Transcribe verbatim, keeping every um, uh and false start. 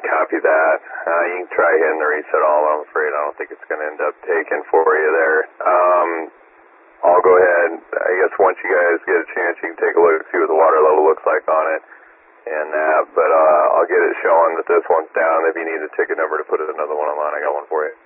copy that. Uh, you can try hitting the reset all. I'm afraid I don't think it's going to end up taking for you there. Um, I'll go ahead. I guess once you guys get a chance, you can take a look, see what the water level looks like on it and that. But uh, I'll get it showing that this one's down. If you need a ticket number to put another one online, I got one for you.